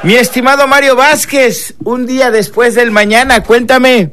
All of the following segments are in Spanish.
Mi estimado Mario Vázquez, un día después del mañana, cuéntame.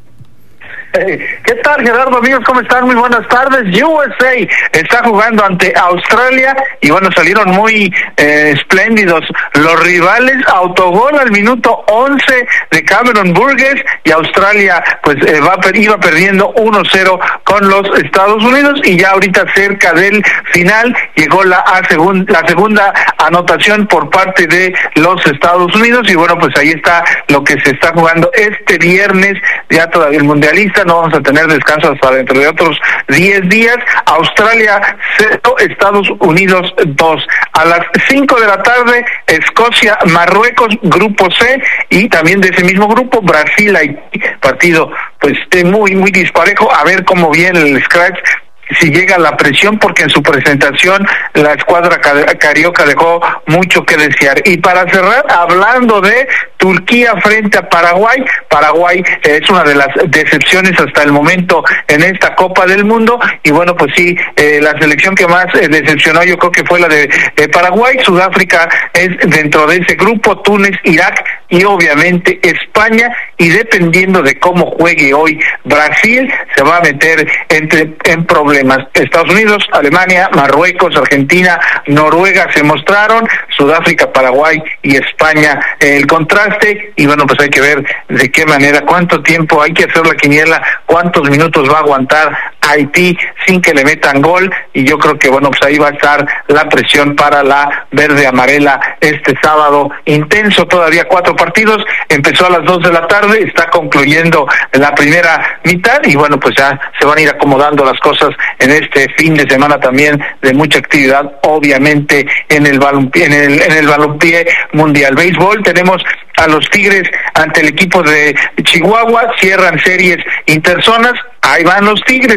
¿Qué tal, Gerardo? Amigos, ¿cómo están? Muy buenas tardes. USA está jugando ante Australia y bueno, salieron muy espléndidos los rivales. Autogol al minuto 11 de Cameron Burgess y Australia pues iba perdiendo 1-0 con los Estados Unidos y ya ahorita cerca del final llegó la segunda anotación por parte de los Estados Unidos y bueno, pues ahí está lo que se está jugando este viernes, ya todavía el mundialista. No vamos a tener descanso hasta dentro de otros 10 días. Australia 0, Estados Unidos 2. A las 5 de la tarde, Escocia, Marruecos, grupo C, y también de ese mismo grupo, Brasil, Haití, partido pues muy, muy disparejo. A ver cómo viene el scratch, si llega la presión, porque en su presentación la escuadra carioca dejó mucho que desear. Y para cerrar, hablando de Turquía frente a Paraguay, Paraguay es una de las decepciones hasta el momento en esta Copa del Mundo, y bueno, pues sí, la selección que más decepcionó yo creo que fue la de Paraguay. Sudáfrica es dentro de ese grupo, Túnez, Irak y obviamente España, y dependiendo de cómo juegue hoy Brasil, se va a meter en problemas. Estados Unidos, Alemania, Marruecos, Argentina, Noruega se mostraron, Sudáfrica, Paraguay y España el contraste, y bueno, pues hay que ver de qué manera, cuánto tiempo hay que hacer la quiniela, cuántos minutos va a aguantar Haití sin que le metan gol, y yo creo que bueno, pues ahí va a estar la presión para la verde amarela este sábado intenso, todavía 4 partidos, empezó a las 2 de la tarde, está concluyendo la primera mitad y bueno, pues ya se van a ir acomodando las cosas en este fin de semana también de mucha actividad, obviamente en el balompié, en el balompié mundial. Béisbol, tenemos a los Tigres ante el equipo de Chihuahua, cierran series interzonas, ahí van los Tigres,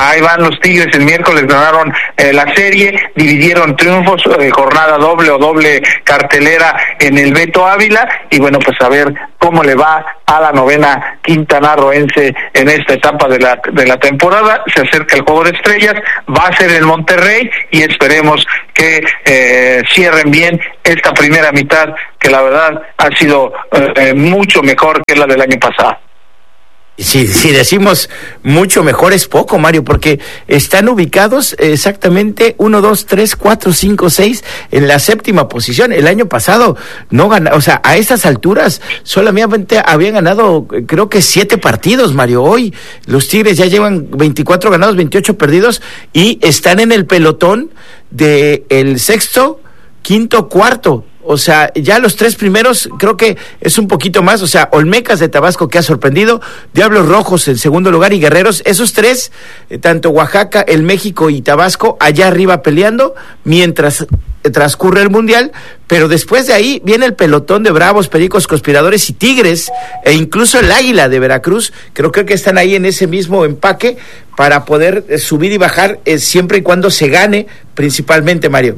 el miércoles ganaron la serie, dividieron triunfos, jornada doble o doble cartelera en el Beto Ávila, y bueno, pues a ver cómo le va a la novena quintanarroense en esta etapa de la temporada. Se acerca el juego de estrellas, va a ser en Monterrey, y esperemos que cierren bien esta primera mitad, que la verdad ha sido mucho mejor que la del año pasado. Si decimos mucho mejor es poco, Mario, porque están ubicados exactamente 1, 2, 3, 4, 5, 6 en la 7ª posición. El año pasado no ganaron, o sea, a estas alturas solamente habían ganado creo que 7 partidos, Mario. Hoy los Tigres ya llevan 24 ganados, 28 perdidos, y están en el pelotón de el 6º, 5º, 4º. O sea, ya los 3 primeros creo que es un poquito más, o sea, Olmecas de Tabasco, que ha sorprendido, Diablos Rojos en segundo lugar, y Guerreros, esos 3, tanto Oaxaca, el México y Tabasco, allá arriba peleando, mientras transcurre el Mundial, pero después de ahí viene el pelotón de Bravos, Pericos, Conspiradores y Tigres, e incluso el Águila de Veracruz, creo que están ahí en ese mismo empaque para poder subir y bajar siempre y cuando se gane, principalmente, Mario.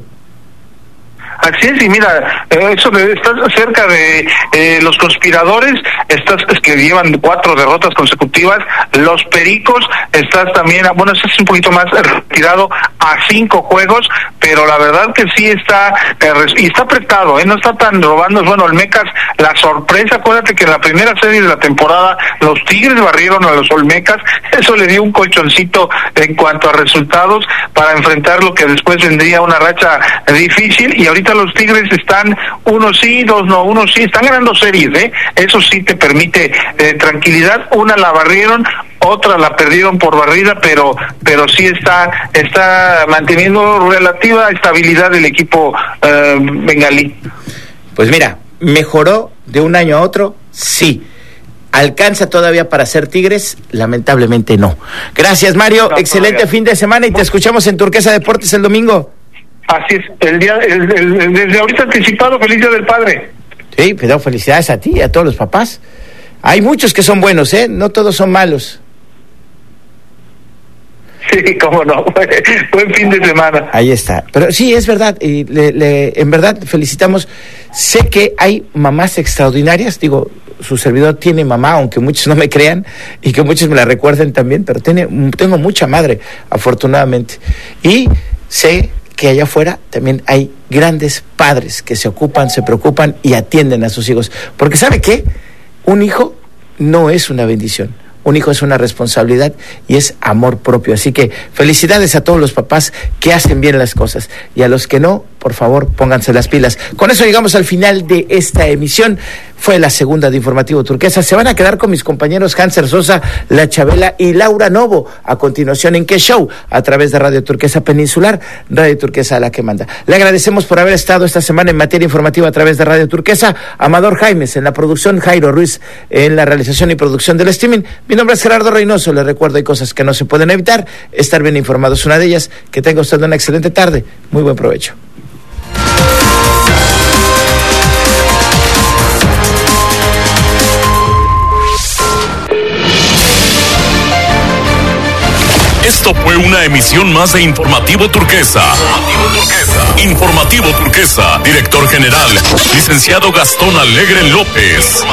Así es, y mira, eso de estás cerca de los Conspiradores, estás que llevan 4 derrotas consecutivas, los Pericos, estás también, bueno, estás un poquito más retirado a 5 juegos, pero la verdad que sí está, y está apretado, no está tan robando. Bueno, Olmecas, la sorpresa, acuérdate que en la primera serie de la temporada los Tigres barrieron a los Olmecas, eso le dio un colchoncito en cuanto a resultados para enfrentar lo que después vendría una racha difícil, y ahorita los Tigres están 1 sí, 2 no, 1 sí, están ganando series, eso sí te permite tranquilidad. Una la barrieron, otra la perdieron por barrida, pero sí está manteniendo relativa estabilidad el equipo bengalí. Pues mira, mejoró de un año a otro, sí. ¿Alcanza todavía para ser Tigres? Lamentablemente no. Gracias, Mario, no, excelente todavía. Fin de semana, y te escuchamos en Turquesa Deportes el domingo. Así es, desde ahorita anticipado, feliz Día del Padre. Sí, pero felicidades a ti y a todos los papás. Hay muchos que son buenos, no todos son malos. Sí, cómo no, buen fin de semana. Ahí está, pero sí, es verdad, y en verdad felicitamos. Sé que hay mamás extraordinarias, digo, su servidor tiene mamá, aunque muchos no me crean, y que muchos me la recuerden también, pero tengo mucha madre, afortunadamente, y sé que allá afuera también hay grandes padres que se ocupan, se preocupan y atienden a sus hijos. Porque ¿sabe qué? Un hijo no es una bendición. Un hijo es una responsabilidad y es amor propio. Así que felicidades a todos los papás que hacen bien las cosas. Y a los que no, por favor, pónganse las pilas. Con eso llegamos al final de esta emisión. Fue la segunda de Informativo Turquesa. Se van a quedar con mis compañeros Hanser Sosa, La Chabela y Laura Novo. A continuación, ¿en qué show? A través de Radio Turquesa Peninsular, Radio Turquesa la que manda. Le agradecemos por haber estado esta semana en materia informativa a través de Radio Turquesa. Amador Jaimes en la producción, Jairo Ruiz en la realización y producción del streaming. Mi nombre es Gerardo Reynoso. Les recuerdo, hay cosas que no se pueden evitar. Estar bien informados, una de ellas. Que tenga usted una excelente tarde. Muy buen provecho. Esto fue una emisión más de Informativo Turquesa. Informativo Turquesa. Director General, licenciado Gastón Alegre López.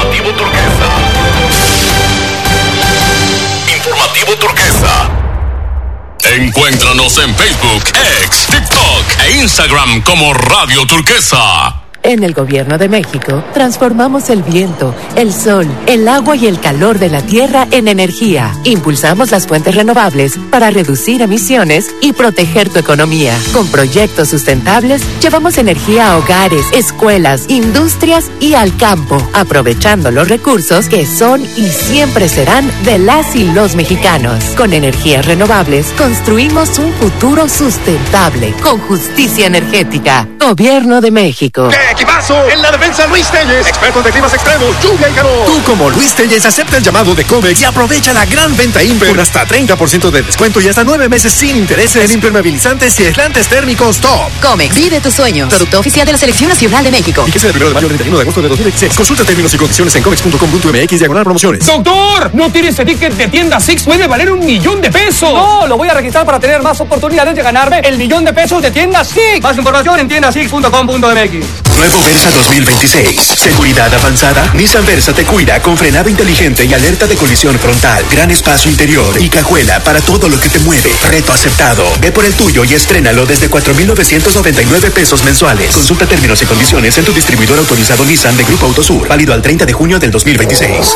Informativo Turquesa. Encuéntranos en Facebook, X, TikTok e Instagram como Radio Turquesa. En el Gobierno de México, transformamos el viento, el sol, el agua y el calor de la tierra en energía. Impulsamos las fuentes renovables para reducir emisiones y proteger tu economía. Con proyectos sustentables, llevamos energía a hogares, escuelas, industrias y al campo, aprovechando los recursos que son y siempre serán de las y los mexicanos. Con energías renovables, construimos un futuro sustentable, con justicia energética. Gobierno de México. ¡Qué equipazo! En la defensa, Luis Telles, experto de climas extremos, lluvia y calor. Tú, como Luis Telles, acepta el llamado de Comex y aprovecha la gran venta Imper con hasta 30% de descuento y hasta 9 meses sin intereses en impermeabilizantes y aislantes térmicos top. Comex, vive tus sueños. Producto oficial de la Selección Nacional de México. Y que sea del 1 de mayo al 31 de agosto de 2016. Consulta términos y condiciones en comex.com.mx/promociones. ¡Doctor! ¿No tienes ese ticket de tienda Six? Puede valer $1,000,000. No, lo voy a registrar para tener más oportunidades de ganarme el $1,000,000 de tienda Six. Más información en tiendasix.com.mx. Nuevo Versa 2026. Seguridad avanzada. Nissan Versa te cuida con frenado inteligente y alerta de colisión frontal. Gran espacio interior y cajuela para todo lo que te mueve. Reto aceptado. Ve por el tuyo y estrénalo desde 4,999 pesos mensuales. Consulta términos y condiciones en tu distribuidor autorizado Nissan de Grupo Autosur. Válido al 30 de junio del 2026.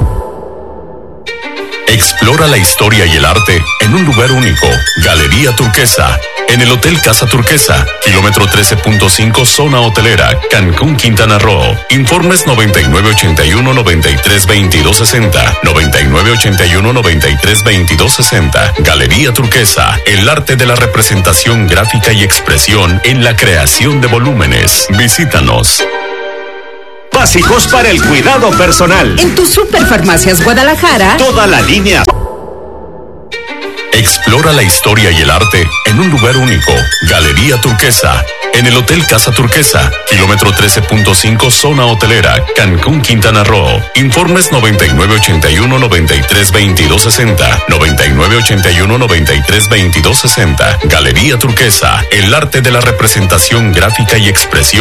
Explora la historia y el arte en un lugar único. Galería Turquesa. En el Hotel Casa Turquesa, kilómetro 13.5, zona hotelera, Cancún, Quintana Roo. Informes 9981-932260. 9981-932260. Galería Turquesa, el arte de la representación gráfica y expresión en la creación de volúmenes. Visítanos. Básicos para el cuidado personal. En tu Superfarmacias Guadalajara, Toda la línea. Explora la historia y el arte en un lugar único. Galería Turquesa. En el Hotel Casa Turquesa, kilómetro 13.5, zona hotelera, Cancún, Quintana Roo. Informes 9981-932260. 9981-932260. Galería Turquesa, el arte de la representación gráfica y expresión